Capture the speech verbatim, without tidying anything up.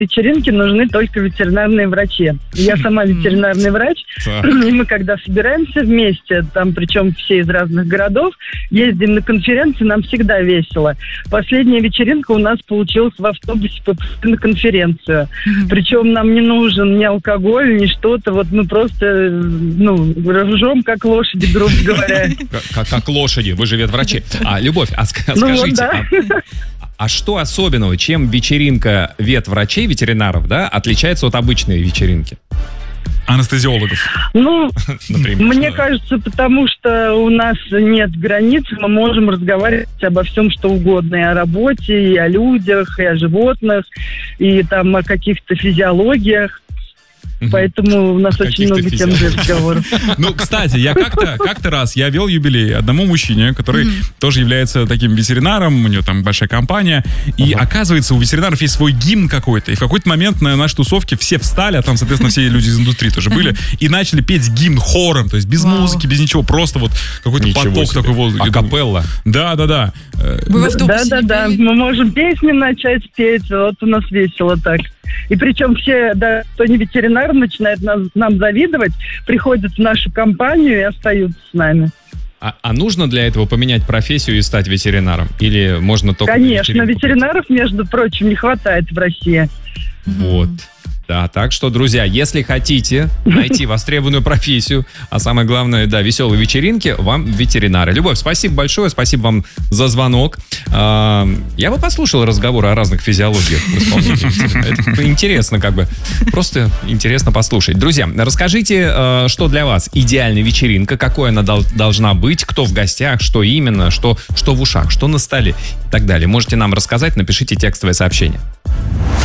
вечеринки нужны только ветеринарные врачи. Я сама ветеринарный врач, и мы когда собираемся вместе, там причем все из разных городов, ездим на конференции, нам всегда весело. Последняя вечеринка у нас получилась в автобусе по на конференцию. Причем нам не нужен ни алкоголь, ни что-то. Вот мы просто, ну, ржем как лошади, грубо говоря. Как, как лошади, вы же ветврачи. А, Любовь, а скажите... Ну, вот, да. а, а что особенного, чем вечеринка ветврачей, ветеринаров, да, отличается от обычной вечеринки? Анестезиологов. Ну, например, мне что? кажется, потому что у нас нет границ, мы можем разговаривать обо всем, что угодно. И о работе, и о людях, и о животных, и там о каких-то физиологиях. Поэтому у нас очень много тем для разговоров. Ну, кстати, я как-то, как-то раз я вел юбилей одному мужчине, который mm-hmm. тоже является таким ветеринаром, у него там большая компания, и uh-huh. оказывается, у ветеринаров есть свой гимн какой-то, и в какой-то момент на нашей тусовке все встали, а там, соответственно, все люди из индустрии тоже были, и начали петь гимн хором, то есть без wow. музыки, без ничего, просто вот какой-то ничего поток себе. Такой вот. Акапелла. Да-да-да. Да-да-да, мы можем песни начать петь, вот у нас весело так. И причем все, да, кто не ветеринар, начинают нас, нам завидовать, приходят в нашу компанию и остаются с нами. А, а нужно для этого поменять профессию и стать ветеринаром? Или можно только... Конечно, ветеринаров, между прочим, не хватает в России. Вот. Да, так что, друзья, если хотите найти востребованную профессию, а самое главное, да, веселые вечеринки, вам ветеринары. Любовь, спасибо большое, спасибо вам за звонок. Я бы послушал разговоры о разных физиологиях в исполнении. Это интересно, как бы, просто интересно послушать. Друзья, расскажите, что для вас идеальная вечеринка, какой она должна быть, кто в гостях, что именно, что, что в ушах, что на столе и так далее. Можете нам рассказать, напишите текстовое сообщение.